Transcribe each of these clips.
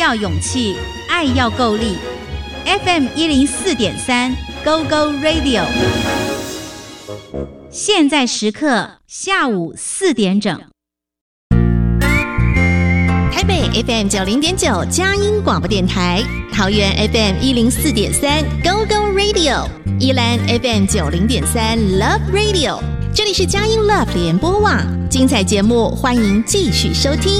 要勇气，爱要够力。FM 104.3 Go Go Radio， 现在时刻下午4点整。 台北 FM 90.9佳音广播电台，桃园 FM 104.3 Go Go Radio， 宜兰 FM 90.3 Love Radio， 这里是佳音 Love 联播网，精彩节目欢迎继续收听。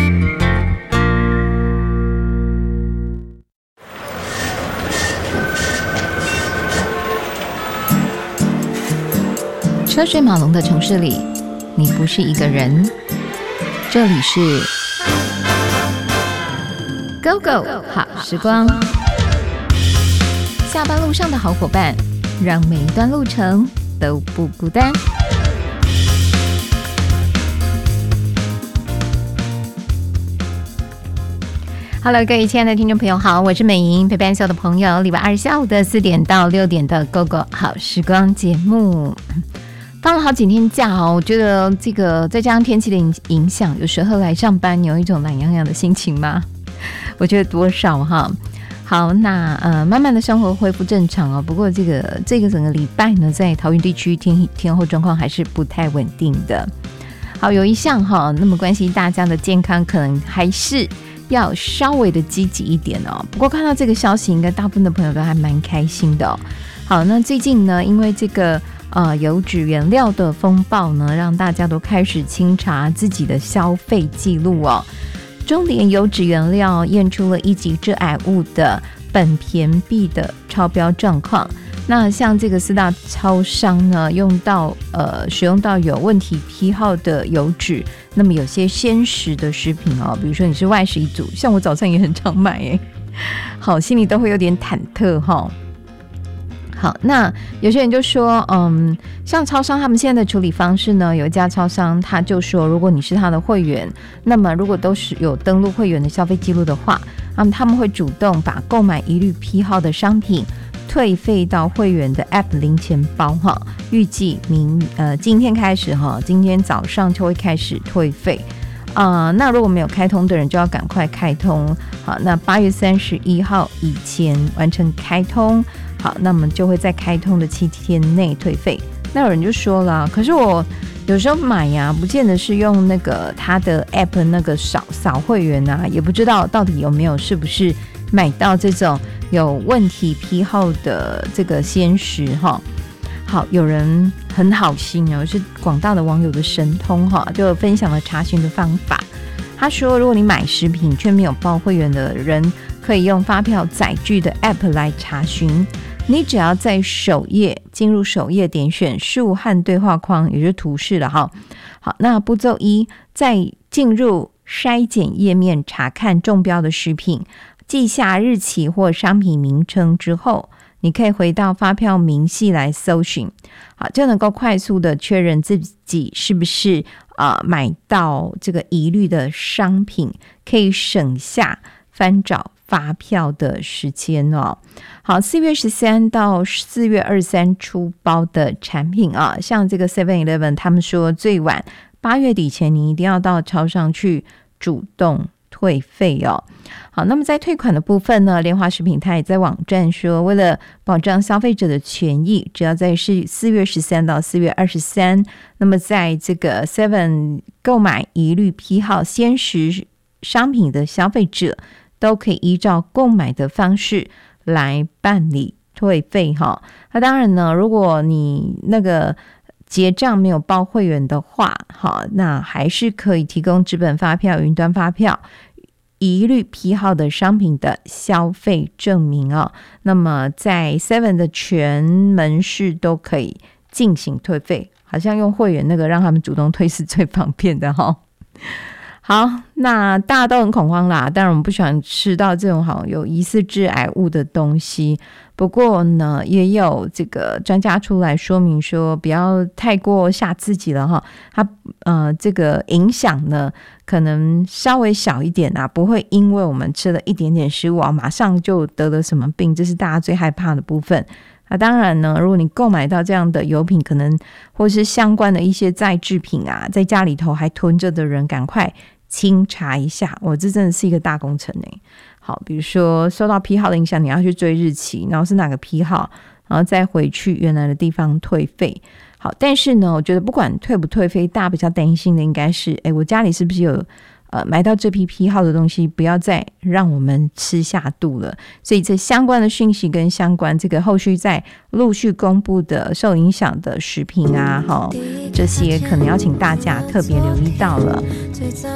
车水马龙的城市里，你不是一个人，这里是 Go Go 好时光，下班路上的好伙伴，让每一段路程都不孤单。Hello， 各位亲爱的听众朋友好，我是美莹，陪伴所有的朋友，礼拜二下午的4点到6点的 Go Go 好时光节目。放了好几天假哦，我觉得这个再加上天气的影响，有时候来上班你有一种懒洋洋的心情吗？我觉得多少哈。好，那慢慢的生活恢复正常哦。不过这个整个礼拜呢，在桃园地区天候状况还是不太稳定的。好，有一项哈，那么关系大家的健康，可能还是要稍微的积极一点哦。不过看到这个消息，应该大部分的朋友都还蛮开心的哦。好，那最近呢，因为这个油脂原料的风暴呢，让大家都开始清查自己的消费记录哦。中联油脂原料验出了1级致癌物的苯醛铋的超标状况。那像这个4大超商呢，使用到有问题批号的油脂，那么有些鲜食的食品哦，比如说你是外食一族，像我早餐也很常买耶，好，心里都会有点忐忑哈。好，那有些人就说，像超商他们现在的处理方式呢，有一家超商他就说，如果你是他的会员，那么如果都是有登录会员的消费记录的话，他们会主动把购买一律批号的商品退费到会员的 App 零钱包哈，预计今天开始哈，今天早上就会开始退费。那如果没有开通的人就要赶快开通，好，那8月31号以前完成开通，好，那么就会在开通的7天内退费。那有人就说了，可是我有时候买呀，不见得是用那个他的 app 那个扫会员啊，也不知道到底有没有是不是买到这种有问题批号的这个鲜食哈。好，有人很好心哦，是广大的网友的神通哈，就分享了查询的方法。他说，如果你买食品却没有报会员的人，可以用发票载具的 app 来查询。你只要在进入首页，点选事务和对话框，也就是图示了哈。好，那步骤1，在进入筛检页面查看中标的食品，记下日期或商品名称之后，你可以回到发票明细来搜寻，好，就能够快速的确认自己是不是买到这个疑虑的商品，可以省下翻找发票的时间哦。好，4月13到4月23出包的产品啊，像这个 7-Eleven 他们说最晚8月底前你一定要到超商去主动退费哦。好，那么在退款的部分呢，联华食品它也在网站说，为了保障消费者的权益，只要在4月13到4月23，那么在这个 7 购买一律批号鲜食商品的消费者，都可以依照购买的方式来办理退费哈。那当然呢，如果你那个结账没有报会员的话，好，那还是可以提供纸本发票、云端发票、一律批号的商品的消费证明哦。那么在 7 的全门市都可以进行退费，好像用会员那个让他们主动退是最方便的哈。好，那大家都很恐慌啦，当然我们不喜欢吃到这种好像有疑似致癌物的东西，不过呢也有这个专家出来说明说不要太过吓自己了哈，它这个影响呢可能稍微小一点啊，不会因为我们吃了一点点食物啊马上就得了什么病，这是大家最害怕的部分。那当然呢，如果你购买到这样的油品，可能或是相关的一些再制品啊，在家里头还囤着的人，赶快清查一下，这真的是一个大工程好，比如说受到批号的影响，你要去追日期，然后是哪个批号，然后再回去原来的地方退费。好，但是呢，我觉得不管退不退费，大家比较担心的应该是，我家里是不是有买到这批批号的东西，不要再让我们吃下肚了。所以这相关的讯息跟相关这个后续在陆续公布的受影响的食品啊，这些可能要请大家特别留意到了。